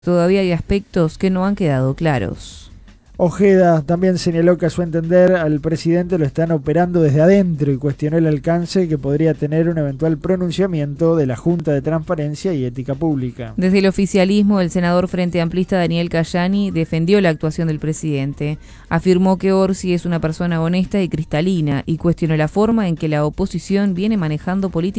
Todavía hay aspectos que no han quedado claros. Ojeda también señaló que a su entender al presidente lo están operando desde adentro y cuestionó el alcance que podría tener un eventual pronunciamiento de la Junta de Transparencia y Ética Pública. Desde el oficialismo, el senador Frente Amplista Daniel Cayani defendió la actuación del presidente. Afirmó que Orsi es una persona honesta y cristalina y cuestionó la forma en que la oposición viene manejando políticamente